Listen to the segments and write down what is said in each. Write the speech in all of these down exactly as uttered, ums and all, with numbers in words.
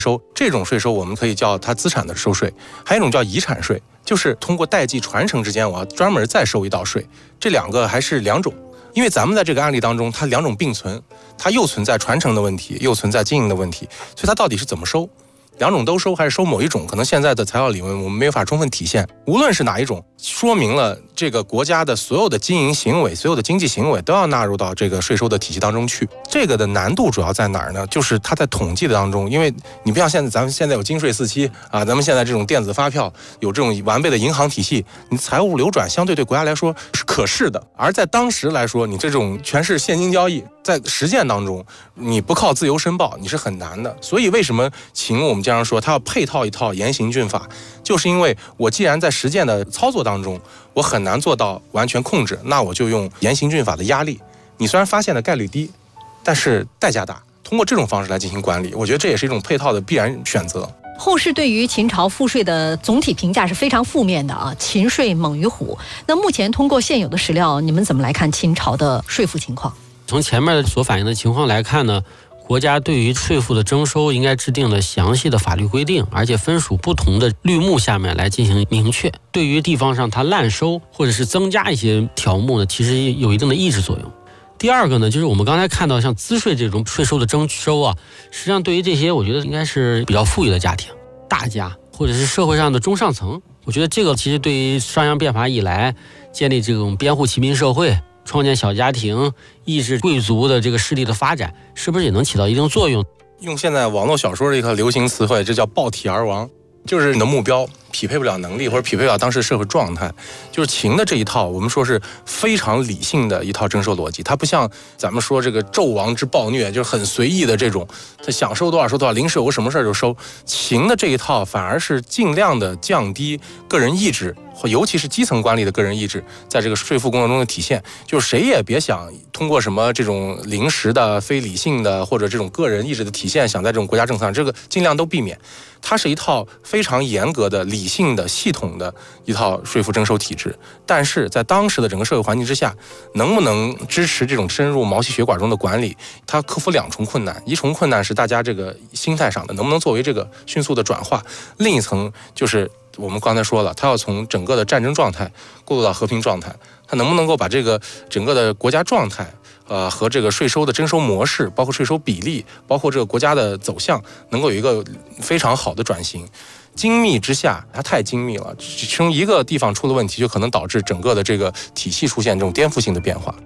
收，这种税收我们可以叫它资产的收税，还有一种叫遗产税，就是通过代际传承之间，我要专门再收一道税。这两个还是两种，因为咱们在这个案例当中，它两种并存，它又存在传承的问题，又存在经营的问题，所以它到底是怎么收？两种都收还是收某一种？可能现在的财报理论我们没有法充分体现。无论是哪一种，说明了这个国家的所有的经营行为、所有的经济行为都要纳入到这个税收的体系当中去。这个的难度主要在哪儿呢？就是它在统计的当中，因为你不像现在，咱们现在有金税四期啊，咱们现在这种电子发票，有这种完备的银行体系，你财务流转相对对国家来说是可视的。而在当时来说，你这种全是现金交易，在实践当中，你不靠自由申报，你是很难的。所以为什么请我们经常说，它要配套一套严刑峻法，就是因为我既然在实践的操作当中，我很难做到完全控制，那我就用严刑峻法的压力。你虽然发现的概率低，但是代价大。通过这种方式来进行管理，我觉得这也是一种配套的必然选择。 后世对于秦朝赋税的总体评价是非常负面的啊，秦税猛于虎。那目前通过现有的史料，你们怎么来看秦朝的税赋情况？ 从前面所反映的情况来看呢，国家对于税赋的征收应该制定了详细的法律规定，而且分属不同的律目下面来进行明确。对于地方上它滥收或者是增加一些条目呢，其实有一定的抑制作用。第二个呢，就是我们刚才看到像资税这种税收的征收啊，实际上对于这些我觉得应该是比较富裕的家庭、大家或者是社会上的中上层，我觉得这个其实对于商鞅变法以来建立这种边户齐民社会、创建小家庭、抑制贵族的这个势力的发展，是不是也能起到一定作用？ 用现在网络小说的一个流行词汇，这叫暴体而亡，就是你的目标匹配不了能力，或者匹配不了当时社会状态。就是秦的这一套，我们说是非常理性的一套征收逻辑，它不像咱们说这个纣王之暴虐，就是很随意的这种，他想收多少收多少，临时有个什么事儿就收。秦的这一套反而是尽量的降低个人意志，尤其是基层官吏的个人意志，在这个税赋工作中的体现，就是谁也别想通过什么这种临时的、非理性的或者这种个人意志的体现，想在这种国家政策上，这个尽量都避免。它是一套非常严格的、理性的、系统的一套税赋征收体制，但是在当时的整个社会环境之下，能不能支持这种深入毛细血管中的管理，它克服两重困难。一重困难是大家这个心态上的，能不能作为这个迅速的转化；另一层就是我们刚才说了，它要从整个的战争状态过渡到和平状态，它能不能够把这个整个的国家状态呃，和这个税收的征收模式，包括税收比例，包括这个国家的走向，能够有一个非常好的转型。精密之下，它太精密了，其中一个地方出了问题，就可能导致整个的这个体系出现这种颠覆性的变化。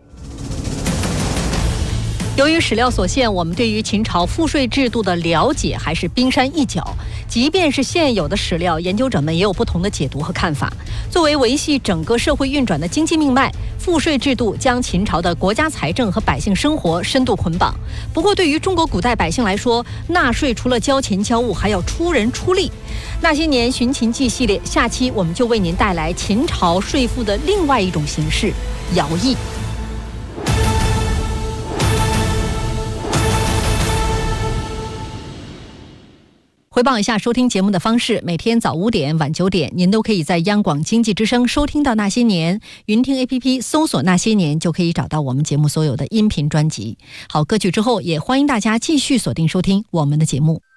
由于史料所限，我们对于秦朝赋税制度的了解还是冰山一角。即便是现有的史料，研究者们也有不同的解读和看法。作为维系整个社会运转的经济命脉，赋税制度将秦朝的国家财政和百姓生活深度捆绑。不过，对于中国古代百姓来说，纳税除了交钱交物，还要出人出力。那些年寻秦记系列，下期我们就为您带来秦朝税赋的另外一种形式——徭役。回报一下收听节目的方式，每天早五点晚九点您都可以在央广经济之声收听到那些年，云听 A P P 搜索那些年就可以找到我们节目所有的音频专辑。好，歌曲之后也欢迎大家继续锁定收听我们的节目。